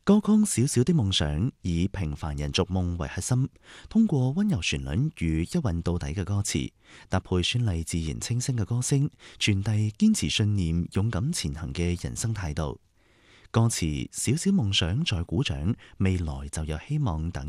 歌曲《小小的夢想》以平凡人逐夢為核心，通過溫柔旋律與一韻到底嘅歌詞，搭配絢麗自然清新嘅歌聲，傳遞堅持信念、勇敢前行嘅人生態度。歌詞小小夢想在鼓掌，未來就有希望等。